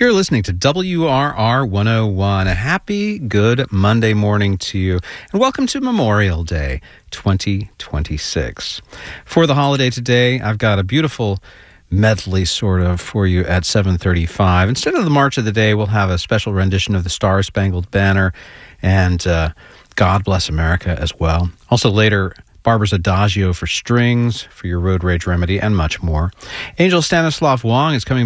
You're listening to WRR 101. A happy, good Monday morning to you, and welcome to Memorial Day 2026. For the holiday today, I've got a beautiful medley sort of for you at 7:35. Instead of the March of the Day, we'll have a special rendition of the Star-Spangled Banner and God Bless America as well. Also later, Barbara's Adagio for strings, for your road rage remedy, and much more. Angel Stanislav Wong is coming